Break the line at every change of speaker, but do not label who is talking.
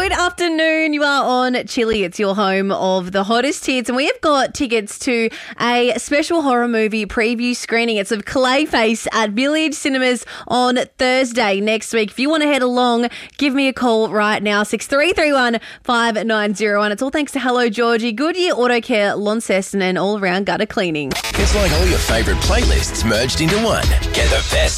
Good afternoon. You are on Chili. It's your home of the hottest hits, and we have got tickets to a special horror movie preview screening. It's of Clayface at Village Cinemas on Thursday next week. If you want to head along, give me a call right now, 6331 5901. It's all thanks to Hello Georgie, Goodyear Auto Care, Launceston, and all around gutter cleaning.
It's like all your favourite playlists merged into one. Get the best